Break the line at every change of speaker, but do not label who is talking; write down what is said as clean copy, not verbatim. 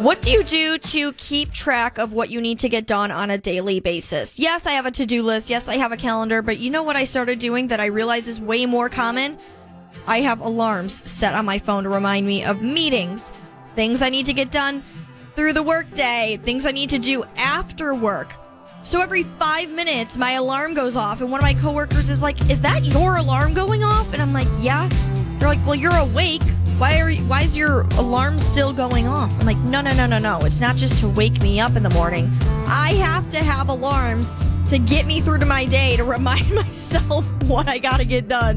What do you do to keep track of what you need to get done on a daily basis? Yes, I have a to-do list. Yes, I have a calendar. But you know what I started doing that I realize is way more common? I have alarms set on my phone to remind me of meetings, things I need to get done through the workday, things I need to do after work. So every 5 minutes, my alarm goes off, and one of my coworkers is like, "Is that your alarm going off?" And I'm like, "Yeah." They're like, "Well, you're awake. Why is your alarm still going off?" I'm like, no. It's not just to wake me up in the morning. I have to have alarms to get me through to my day, to remind myself what I got to get done.